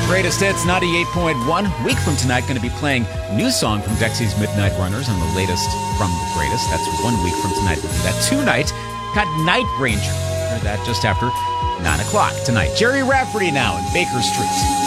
Greatest Hits 98.1. Week from tonight, going to be playing new song from Dexy's Midnight Runners on the latest from the greatest. That's 1 week from tonight. We'll do that tonight. Got Night Ranger. Hear that just after 9 o'clock tonight. Jerry Rafferty now in Baker Street.